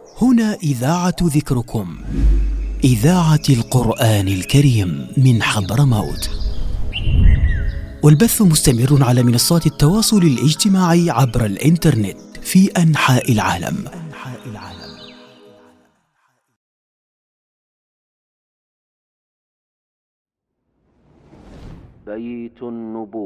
هنا إذاعة ذكركم، إذاعة القرآن الكريم من حضرموت، والبث مستمر على منصات التواصل الاجتماعي عبر الإنترنت في أنحاء العالم. بيت النبوة.